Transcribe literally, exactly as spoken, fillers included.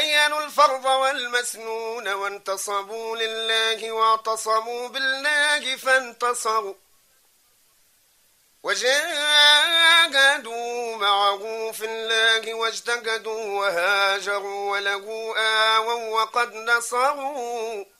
بينوا الفرض والمسنون وانتصبوا لله واعتصموا بالله فانتصروا وجاهدوا معه في الله واجتهدوا وهاجروا وله آووا وقد نصروا